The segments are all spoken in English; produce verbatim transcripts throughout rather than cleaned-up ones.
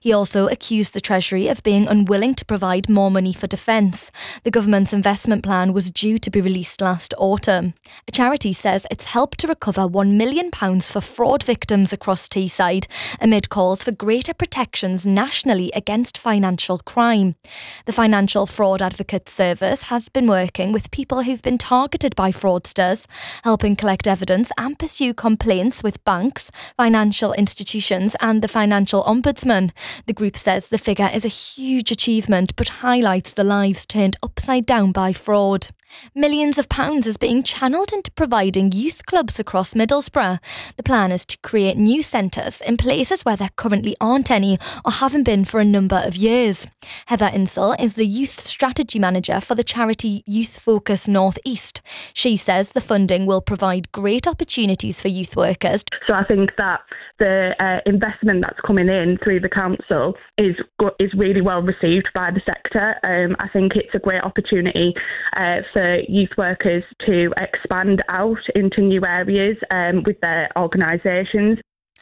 He also accused the Treasury of being unwilling to provide more money for defence. The government's investment plan was due to be released last autumn. A charity says it's helped to recover one million pounds for fraud victims across Teesside, amid calls for greater protections nationally against financial crime. The Financial Fraud Advocate Service has been working with people who've been targeted by fraudsters, helping collect evidence and pursue complaints with banks, financial institutions and the Financial Ombudsman. The group says the figure is a huge achievement but highlights the lives turned upside down by fraud. Millions of pounds is being channelled into providing youth clubs across Middlesbrough. The plan is to create new centres in places where there currently aren't any or haven't been for a number of years. Heather Insel is the Youth Strategy Manager for the charity Youth Focus North East. She says the funding will provide great opportunities for youth workers. So I think that the uh, investment that's coming in through the council is is really well received by the sector. Um, I think it's a great opportunity uh, for youth workers to expand out into new areas um, with their organisations.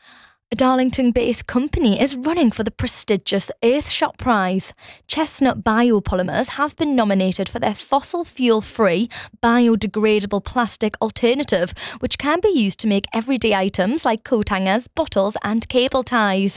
A Darlington-based company is running for the prestigious Earthshot Prize. Chestnut Biopolymers have been nominated for their fossil fuel-free, biodegradable plastic alternative, which can be used to make everyday items like coat hangers, bottles and cable ties.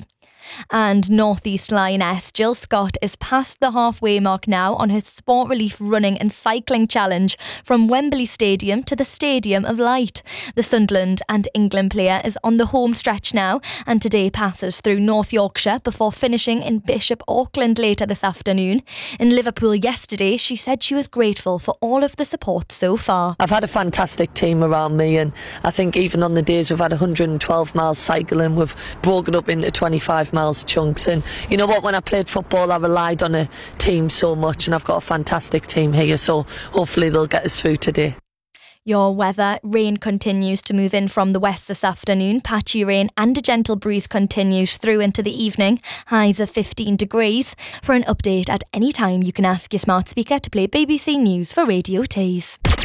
And North East Lioness Jill Scott is past the halfway mark now on her Sport Relief running and cycling challenge from Wembley Stadium to the Stadium of Light. The Sunderland and England player is on the home stretch now and today passes through North Yorkshire before finishing in Bishop Auckland later this afternoon. In Liverpool yesterday, she said she was grateful for all of the support so far. I've had a fantastic team around me, and I think even on the days we've had one hundred twelve miles cycling, we've broken up into twenty-five miles chunks. And you know what, when I played football I relied on a team so much, and I've got a fantastic team here, so hopefully they'll get us through today. Your weather: rain continues to move in from the west this afternoon. Patchy rain and a gentle breeze continues through into the evening. Highs of fifteen degrees. For an update at any time, you can ask your smart speaker to play B B C News for Radio Tees. The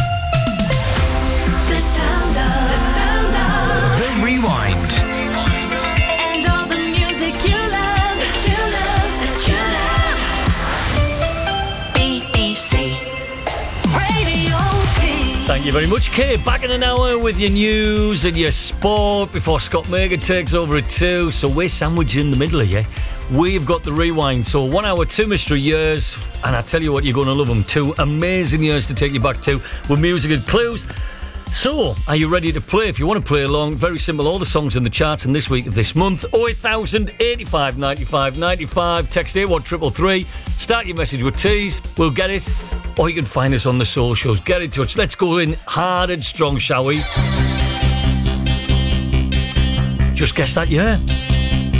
sound of, the sound of The Rewind. Thank you very much, Kate. Back in an hour with your news and your sport before Scott Megan takes over at two. So we're sandwiched in the middle of you. We've got the Rewind. So one hour, two mystery years. And I tell you what, you're going to love them. Two amazing years to take you back to with music and clues. So, are you ready to play? If you want to play along, very simple. All the songs in the charts in this week of this month. oh eight thousand, eighty-five, ninety-five, ninety-five. Text eight one three three three. Start your message with T's. We'll get it. Or you can find us on the socials. Get in touch. Let's go in hard and strong, shall we? Just guess that year.